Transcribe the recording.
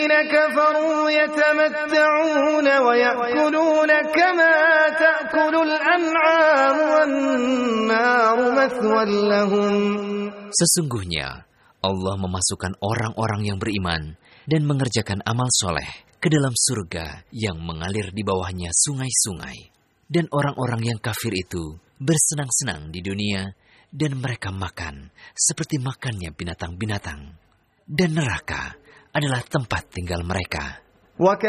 كفروا يتمتعون ويأكلون كما تأكل الأنعام والنار مثوى لهم. Sesungguhnya Allah memasukkan orang-orang yang beriman dan mengerjakan amal soleh ke dalam surga yang mengalir di bawahnya sungai-sungai. Dan orang-orang yang kafir itu bersenang-senang di dunia dan mereka makan seperti makannya binatang-binatang. Dan neraka adalah tempat tinggal mereka.